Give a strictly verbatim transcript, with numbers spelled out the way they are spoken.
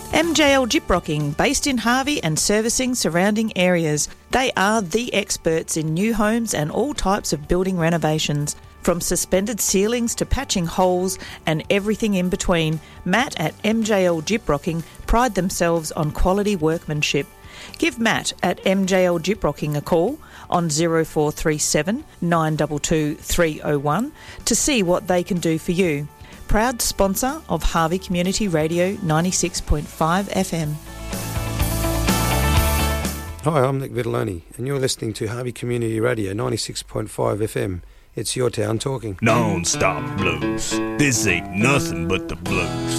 M J L Gyprocking, based in Harvey and servicing surrounding areas. They are the experts in new homes and all types of building renovations. From suspended ceilings to patching holes and everything in between, Matt at M J L Gyprocking pride themselves on quality workmanship. Give Matt at M J L Gyprocking a call on zero four three seven, nine two two, three zero one to see what they can do for you. Proud sponsor of Harvey Community Radio ninety-six point five F M. Hi, I'm Nick Vitelloni, and you're listening to Harvey Community Radio ninety-six point five F M. It's your town talking. Non-stop blues. This ain't nothing but the blues.